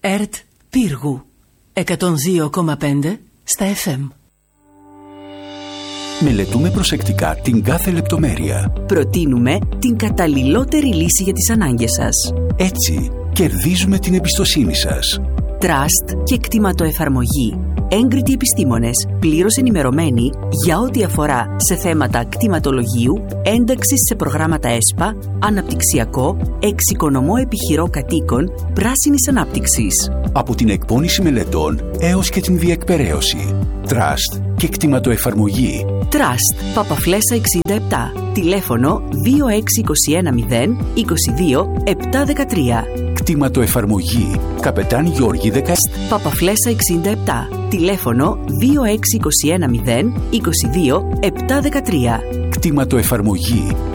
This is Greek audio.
ΕΡΤ Πύργου 102,5 στα FM. Μελετούμε προσεκτικά την κάθε λεπτομέρεια. Προτείνουμε την καταλληλότερη λύση για τις ανάγκες σας. Έτσι, κερδίζουμε την εμπιστοσύνη σας. Trust και κτηματοεφαρμογή. Έγκριτοι επιστήμονες, πλήρως ενημερωμένοι για ό,τι αφορά σε θέματα κτηματολογίου, ένταξης σε προγράμματα ΕΣΠΑ, αναπτυξιακό, εξοικονομώ επιχειρώ κατοίκων, πράσινης ανάπτυξης. Από την εκπόνηση μελετών έως και την διεκπεραίωση. Trust και κτηματοεφαρμογή. Trust, Παπαφλέσσα 67. Τηλέφωνο 26210 22 713. Κτηματοεφαρμογή. Καπετάν Γιώργη 10. Παπαφλέσσα 67. Τηλέφωνο 26210 22 713. Κτηματοεφαρμογή.